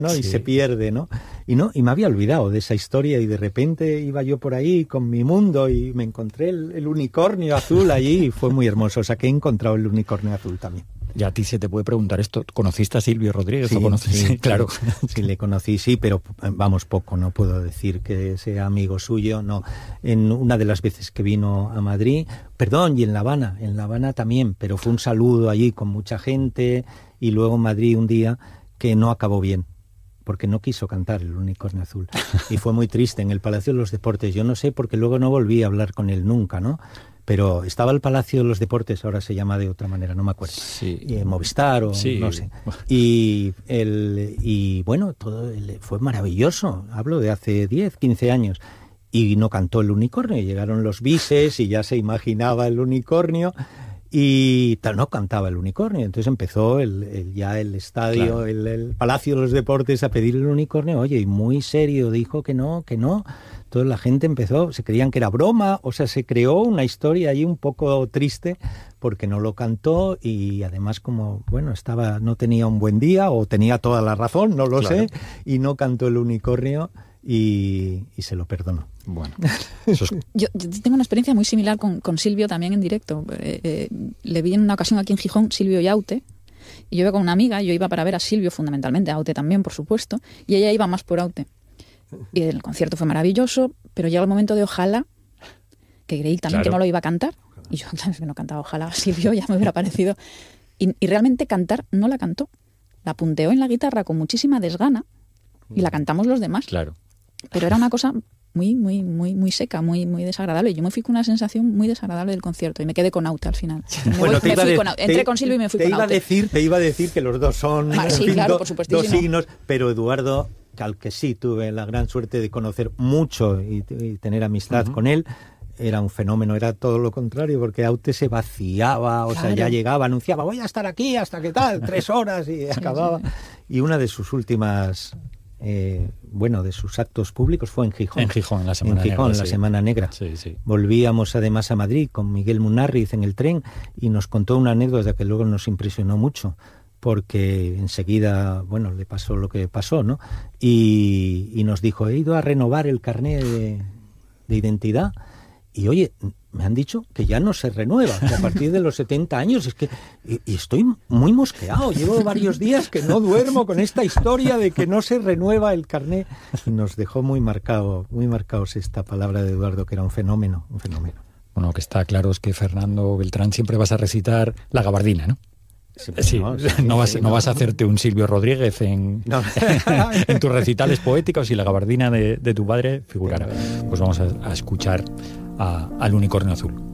¿no? Sí. Y se pierde, ¿no? Y me había olvidado de esa historia y de repente iba yo por ahí con mi mundo y me encontré el unicornio azul allí y fue muy hermoso. O sea, que he encontrado el unicornio azul también. Y a ti se te puede preguntar esto, ¿conociste a Silvio Rodríguez? Sí, ¿Lo conoces? sí, claro. Sí, le conocí, sí, pero vamos, poco, no puedo decir que sea amigo suyo, no. En una de las veces que vino a Madrid, perdón, y en La Habana también, pero fue un saludo allí con mucha gente y luego en Madrid un día que no acabó bien, porque no quiso cantar el unicornio azul. Y fue muy triste en el Palacio de los Deportes. Yo no sé, porque luego no volví a hablar con él nunca, ¿no? Pero estaba el Palacio de los Deportes, ahora se llama de otra manera, no me acuerdo. Sí. Movistar o Sí. no sé. Y bueno, todo fue maravilloso. Hablo de hace 10, 15 años. Y no cantó el unicornio. Llegaron los bises y ya se imaginaba el unicornio. Y no cantaba el unicornio. Entonces empezó ya el estadio, claro, el Palacio de los Deportes a pedir el unicornio. Oye, y muy serio dijo que no. Entonces la gente se creían que era broma, o sea, se creó una historia ahí un poco triste porque no lo cantó y además como, bueno, no tenía un buen día o tenía toda la razón, no lo claro, sé, y no cantó el unicornio y se lo perdonó. Bueno, yo tengo una experiencia muy similar con Silvio también en directo. Le vi en una ocasión aquí en Gijón, Silvio y Aute, y yo iba con una amiga, yo iba para ver a Silvio fundamentalmente, a Aute también, por supuesto, y ella iba más por Aute. Y el concierto fue maravilloso, pero llega el momento de Ojalá, que creí también, claro, que no lo iba a cantar. Y yo, claro, es que no cantaba Ojalá, Silvio ya me hubiera parecido. Y realmente cantar no la cantó. La punteó en la guitarra con muchísima desgana y la cantamos los demás. Claro. Pero era una cosa muy, muy, muy, muy seca, muy, muy desagradable. Yo me fui con una sensación muy desagradable del concierto y me quedé con Aute al final. Entré con Silvio y me fui con Aute. Te iba a decir que los dos son sí, claro, por supuestísimo, dos signos, pero Eduardo, al que sí tuve la gran suerte de conocer mucho y tener amistad con él, era un fenómeno, era todo lo contrario, porque Aute se vaciaba, o sea, ya llegaba, anunciaba, voy a estar aquí hasta que tal, 3 horas y acababa. Sí. Y una de sus últimas... de sus actos públicos fue en Gijón. En Gijón, la Semana Negra. Sí, sí. Volvíamos además a Madrid con Miguel Munarriz en el tren y nos contó una anécdota que luego nos impresionó mucho, porque enseguida, le pasó lo que pasó, ¿no? Y nos dijo, he ido a renovar el carné de identidad y, oye, me han dicho que ya no se renueva, que a partir de los 70 años, es que y estoy muy mosqueado, llevo varios días que no duermo con esta historia de que no se renueva el carné. Y nos dejó muy marcados esta palabra de Eduardo, que era un fenómeno. Bueno, lo que está claro es que Fernando Beltrán siempre vas a recitar la gabardina, ¿no? Sí, no vas a hacerte un Silvio Rodríguez en tus recitales poéticos y la gabardina de tu padre figurará. Pues vamos a escuchar al unicornio azul.